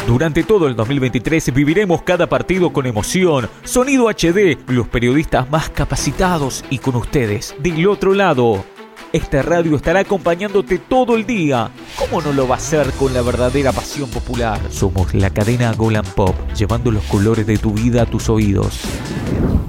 Durante todo el 2023 viviremos cada partido con emoción, sonido HD, los periodistas más capacitados y con ustedes del otro lado. Esta radio estará acompañándote todo el día. ¿Cómo no lo va a hacer con la verdadera pasión popular? Somos la cadena Golan Pop, llevando los colores de tu vida a tus oídos.